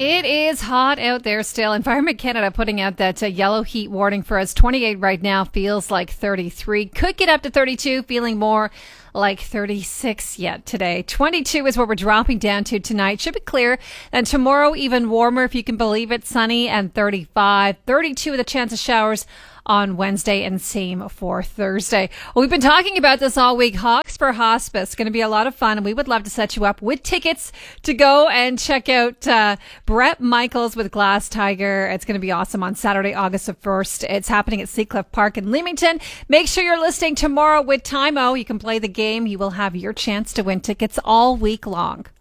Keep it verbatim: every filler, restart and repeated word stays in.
It is hot out there still. Environment Canada putting out that uh, yellow heat warning for us. twenty-eight right now, feels like thirty-three. Could get up to thirty-two, feeling more like thirty-six yet today. twenty-two is what we're dropping down to tonight. Should be clear. And tomorrow, even warmer if you can believe it. Sunny and thirty-five. thirty-two with a chance of showers on Wednesday, and same for Thursday. Well, we've been talking about this all week. Hawks for Hospice. Going to be a lot of fun, and we would love to set you up with tickets to go and check out uh, Bret Michaels with Glass Tiger. It's going to be awesome on Saturday, August the first. It's happening at Seacliff Park in Leamington. Make sure you're listening tomorrow with Timo. You can play the game. You will have your chance to win tickets all week long.